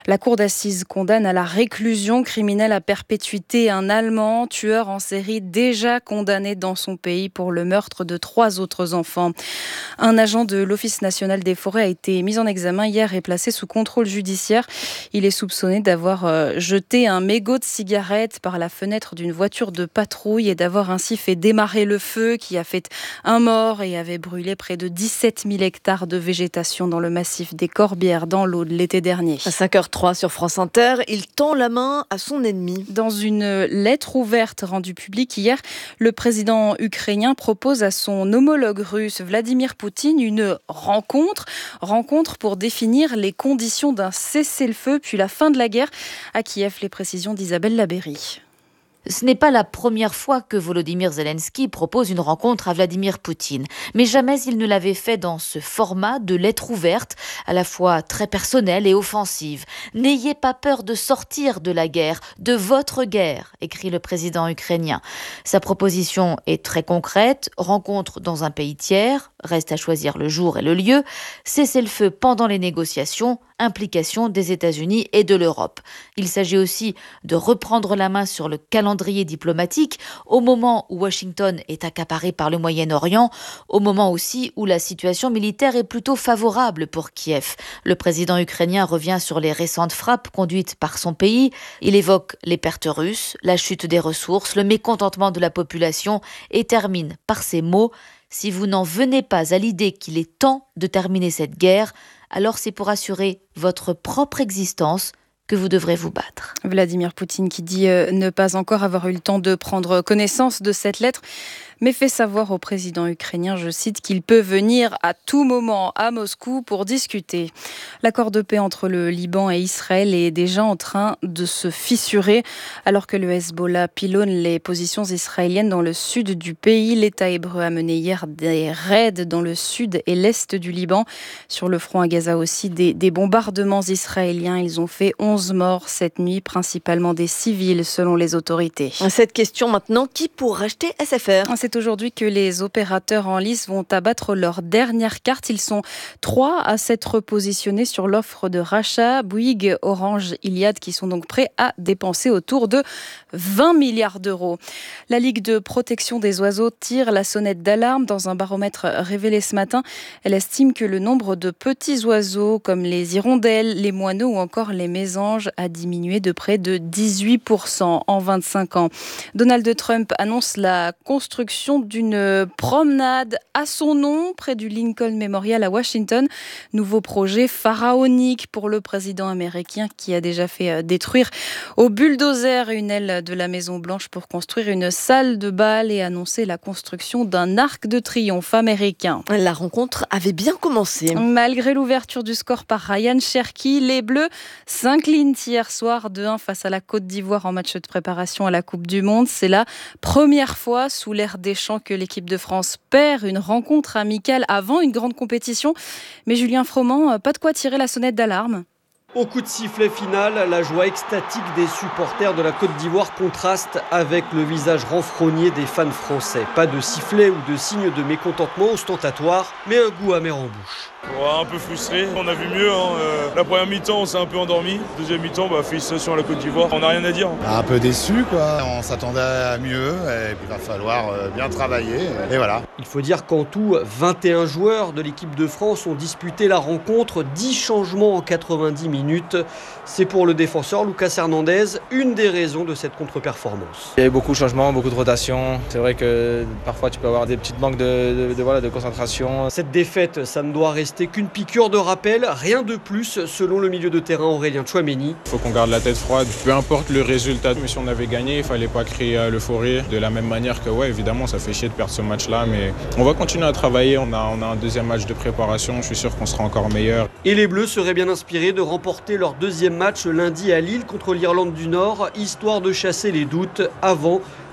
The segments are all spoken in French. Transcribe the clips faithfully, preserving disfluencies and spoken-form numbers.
La cour d'assises condamne à la réclusion criminelle à perpétuité un Allemand, tueur en série déjà condamné dans son pays pour le meurtre de trois autres enfants. Un agent de l'Office national des forêts a été mis en examen hier et placé sous contrôle judiciaire. Il est soupçonné d'avoir jeté un mégot de cigarette par la fenêtre d'une voiture de patrouille et d'avoir ainsi fait démarrer le feu qui a fait un mort et avait brûlé près de dix-sept mille hectares de végétation dans le massif des Corbières dans l'Aude l'été dernier. À cinq heures trois sur France Inter, il tend la main à son ennemi. Dans une lettre ouverte rendue publique hier, le président ukrainien propose à son homologue russe Vladimir Poutine une rencontre, rencontre pour définir les conditions d'un cessez-le-feu puis la fin de la guerre. À Kiev, les précisions d'Isabelle Labéry. Ce n'est pas la première fois que Volodymyr Zelensky propose une rencontre à Vladimir Poutine. Mais jamais il ne l'avait fait dans ce format de lettre ouverte, à la fois très personnelle et offensive. « N'ayez pas peur de sortir de la guerre, de votre guerre », écrit le président ukrainien. Sa proposition est très concrète, rencontre dans un pays tiers, reste à choisir le jour et le lieu, cessez-le-feu pendant les négociations, implication des États-Unis et de l'Europe. Il s'agit aussi de reprendre la main sur le calendrier diplomatique au moment où Washington est accaparé par le Moyen-Orient, au moment aussi où la situation militaire est plutôt favorable pour Kiev. Le président ukrainien revient sur les récentes frappes conduites par son pays. Il évoque les pertes russes, la chute des ressources, le mécontentement de la population et termine par ces mots « Si vous n'en venez pas à l'idée qu'il est temps de terminer cette guerre, alors c'est pour assurer votre propre existence que vous devrez vous battre. » Vladimir Poutine qui dit euh, ne pas encore avoir eu le temps de prendre connaissance de cette lettre, mais fait savoir au président ukrainien, je cite, qu'il peut venir à tout moment à Moscou pour discuter. L'accord de paix entre le Liban et Israël est déjà en train de se fissurer. Alors que le Hezbollah pilonne les positions israéliennes dans le sud du pays, l'État hébreu a mené hier des raids dans le sud et l'est du Liban. Sur le front à Gaza aussi, des, des bombardements israéliens. Ils ont fait onze morts cette nuit, principalement des civils selon les autorités. Cette question maintenant, qui pourra racheter S F R ? C'est aujourd'hui que les opérateurs en lice vont abattre leur dernière carte. Ils sont trois à s'être positionnés sur l'offre de rachat. Bouygues, Orange, Iliad qui sont donc prêts à dépenser autour de vingt milliards d'euros. La Ligue de protection des oiseaux tire la sonnette d'alarme. Dans un baromètre révélé ce matin, elle estime que le nombre de petits oiseaux comme les hirondelles, les moineaux ou encore les mésanges a diminué de près de dix-huit pour cent en vingt-cinq ans. Donald Trump annonce la construction d'une promenade à son nom près du Lincoln Memorial à Washington. Nouveau projet pharaonique pour le président américain qui a déjà fait détruire au bulldozer une aile de la Maison-Blanche pour construire une salle de bal et annoncer la construction d'un arc de triomphe américain. La rencontre avait bien commencé. Malgré l'ouverture du score par Ryan Cherki, les Bleus s'inclinent hier soir deux un face à la Côte d'Ivoire en match de préparation à la Coupe du Monde. C'est la première fois sous l'ère Deschamps que l'équipe de France perd une rencontre amicale avant une grande compétition. Mais Julien Froment, pas de quoi tirer la sonnette d'alarme. Au coup de sifflet final, la joie extatique des supporters de la Côte d'Ivoire contraste avec le visage renfrogné des fans français. Pas de sifflet ou de signe de mécontentement ostentatoire, mais un goût amer en bouche. Ouais, un peu frustré, on a vu mieux. Hein. Euh, la première mi-temps, on s'est un peu endormi. Deuxième mi-temps, bah, félicitations à la Côte d'Ivoire. On n'a rien à dire. Un peu déçu, quoi. On s'attendait à mieux et puis il va falloir bien travailler. Et voilà. Il faut dire qu'en tout, vingt et un joueurs de l'équipe de France ont disputé la rencontre. dix changements en quatre-vingt-dix minutes. C'est pour le défenseur Lucas Hernandez une des raisons de cette contre-performance. Il y a eu beaucoup de changements, beaucoup de rotations. C'est vrai que parfois tu peux avoir des petites manques de, de, de, voilà, de concentration. Cette défaite, ça ne doit rester qu'une piqûre de rappel, rien de plus selon le milieu de terrain Aurélien Tchouaméni. Il faut qu'on garde la tête froide, peu importe le résultat, mais si on avait gagné, il ne fallait pas créer l'euphorie de la même manière que, ouais, évidemment, ça fait chier de perdre ce match-là, mais on va continuer à travailler, on a, on a un deuxième match de préparation, je suis sûr qu'on sera encore meilleur. Et les Bleus seraient bien inspirés de remporter leur deuxième match lundi à Lille contre l'Irlande du Nord, histoire de chasser les doutes avant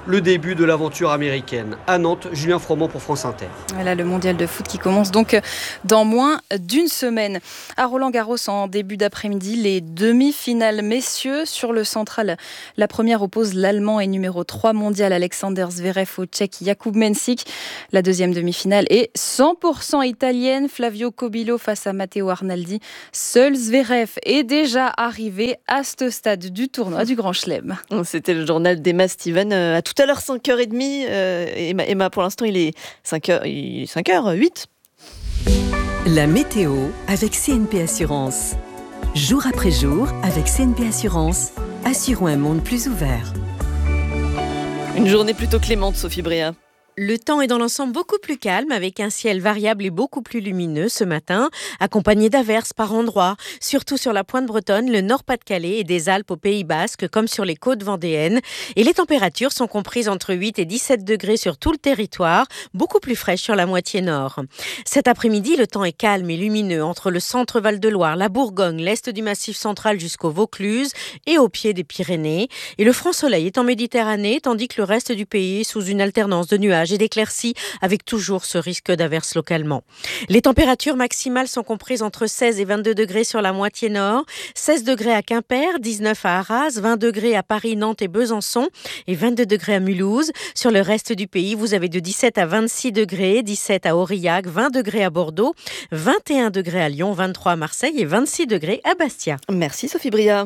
le début de l'aventure américaine. À Nantes, Julien Froment pour France Inter. Voilà le mondial de foot qui commence donc dans moins d'une semaine. À Roland-Garros, en début d'après-midi, les demi-finales messieurs sur le central. La première oppose l'Allemand et numéro trois mondial Alexander Zverev au Tchèque Jakub Mensik. La deuxième demi-finale est cent pour cent italienne. Flavio Cobillo face à Matteo Arnaldi. Seul Zverev est déjà arrivé à ce stade du tournoi du Grand Chelem. C'était le journal d'Emma Steven. Euh, à tout à l'heure, cinq heures trente. Euh, Emma, Emma, pour l'instant, il est cinq heures, il est cinq heures huit. La météo avec C N P Assurance. Jour après jour, avec C N P Assurance, assurons un monde plus ouvert. Une journée plutôt clémente, Sophie Bréa. Le temps est dans l'ensemble beaucoup plus calme, avec un ciel variable et beaucoup plus lumineux ce matin, accompagné d'averses par endroits, surtout sur la pointe bretonne, le Nord-Pas-de-Calais et des Alpes au Pays Basque, comme sur les côtes vendéennes. Et les températures sont comprises entre huit et dix-sept degrés sur tout le territoire, beaucoup plus fraîches sur la moitié nord. Cet après-midi, le temps est calme et lumineux entre le centre Val-de-Loire, la Bourgogne, l'est du Massif central jusqu'au Vaucluse et au pied des Pyrénées. Et le franc soleil est en Méditerranée, tandis que le reste du pays est sous une alternance de nuages et d'éclaircies, avec toujours ce risque d'averses localement. Les températures maximales sont comprises entre seize et vingt-deux degrés sur la moitié nord, seize degrés à Quimper, dix-neuf à Arras, vingt degrés à Paris, Nantes et Besançon et vingt-deux degrés à Mulhouse. Sur le reste du pays, vous avez de dix-sept à vingt-six degrés, dix-sept à Aurillac, vingt degrés à Bordeaux, vingt et un degrés à Lyon, vingt-trois à Marseille et vingt-six degrés à Bastia. Merci Sophie Bria.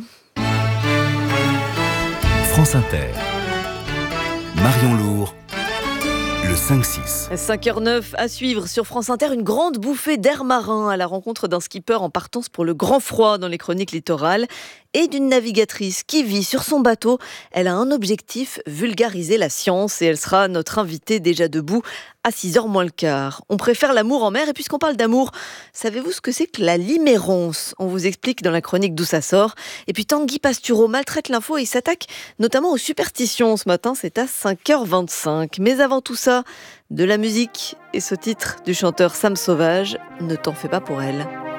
France Inter. Marion Lourd. Le cinq six. cinq heures neuf à suivre sur France Inter, une grande bouffée d'air marin à la rencontre d'un skipper en partance pour le grand froid dans les chroniques littorales et d'une navigatrice qui vit sur son bateau. Elle a un objectif, vulgariser la science, et elle sera notre invitée déjà debout à six heures moins le quart. On préfère l'amour en mer, et puisqu'on parle d'amour, savez-vous ce que c'est que la limérance ? On vous explique dans la chronique d'où ça sort. Et puis Tanguy Pastureau maltraite l'info et il s'attaque notamment aux superstitions. Ce matin, c'est à cinq heures vingt-cinq. Mais avant tout ça, de la musique et ce titre du chanteur Sam Sauvage, Ne t'en fais pas pour elle.